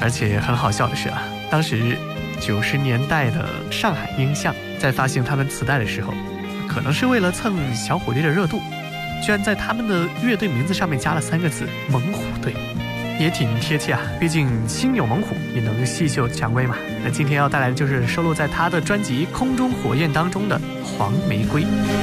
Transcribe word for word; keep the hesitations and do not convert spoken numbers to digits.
而且很好笑的是啊，当时九十年代的上海音像在发行他们磁带的时候，可能是为了蹭小虎队的热度，居然在他们的乐队名字上面加了三个字猛虎队，也挺贴切啊，毕竟心有猛虎也能细嗅蔷薇嘛。那今天要带来的就是收录在他的专辑《空中火焰》当中的黄玫瑰。